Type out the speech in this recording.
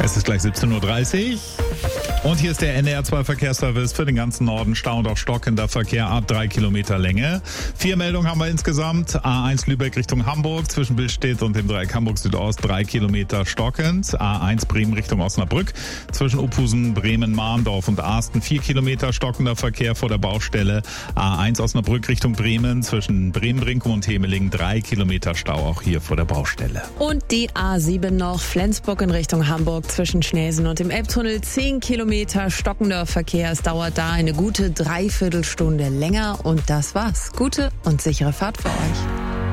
Es ist gleich 17.30 Uhr. Und hier ist der NDR2 Verkehrsservice für den ganzen Norden. Stau und auch stockender Verkehr ab 3 Kilometer Länge. 4 Meldungen haben wir insgesamt. A1 Lübeck Richtung Hamburg zwischen Billstedt und dem Dreieck Hamburg Südost 3 Kilometer stockend. A1 Bremen Richtung Osnabrück zwischen Uphusen, Bremen, Mahndorf und Arsten 4 Kilometer stockender Verkehr vor der Baustelle. A1 Osnabrück Richtung Bremen zwischen Bremen-Brinkum und Hemeling 3 Kilometer Stau auch hier vor der Baustelle. Und die A7 noch Flensburg in Richtung Hamburg zwischen Schnelsen und dem Elbtunnel 10 Kilometer stockender Verkehr. Es dauert da eine gute Dreiviertelstunde länger und das war's. Gute und sichere Fahrt für euch.